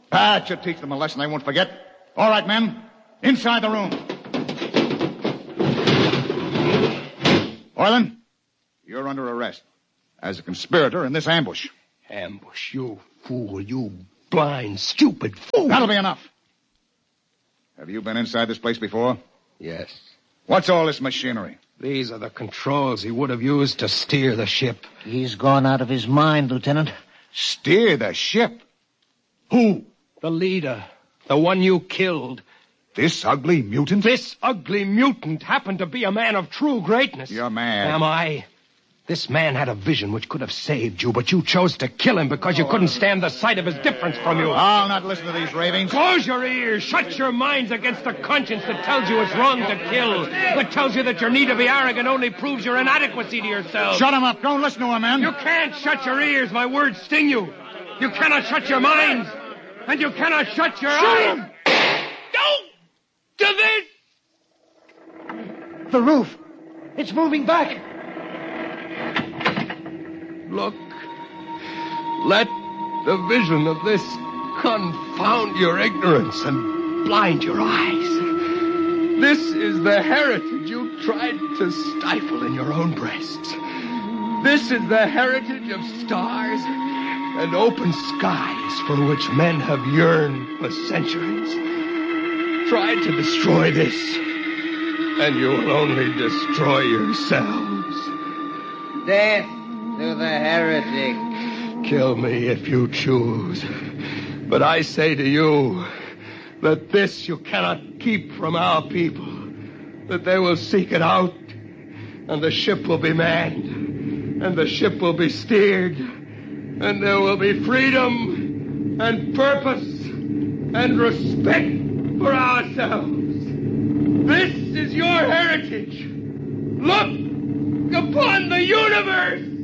That should teach them a lesson they won't forget. All right, men. Inside the room. Orlin, you're under arrest as a conspirator in this ambush. Ambush, you fool, you blind, stupid fool. That'll be enough. Have you been inside this place before? Yes. What's all this machinery? These are the controls he would have used to steer the ship. He's gone out of his mind, Lieutenant. Steer the ship? Who? The leader. The one you killed. This ugly mutant? This ugly mutant happened to be a man of true greatness. You're mad. Am I? This man had a vision which could have saved you, but you chose to kill him because you couldn't stand the sight of his difference from you. I'll not listen to these ravings. Close your ears. Shut your minds against the conscience that tells you it's wrong to kill. That tells you that your need to be arrogant only proves your inadequacy to yourself. Shut him up. Don't listen to him, man. You can't shut your ears. My words sting you. You cannot shut your minds. And you cannot shut your eyes. Don't do this. The roof. It's moving back. Look. Let the vision of this confound your ignorance and blind your eyes. This is the heritage you tried to stifle in your own breasts. This is the heritage of stars and open skies for which men have yearned for centuries. Try to destroy this, and you will only destroy yourselves. Death to the heretic. Kill me if you choose. But I say to you that this you cannot keep from our people. That they will seek it out, and the ship will be manned, and the ship will be steered, and there will be freedom and purpose and respect for ourselves. This is your heritage. Look upon the universe.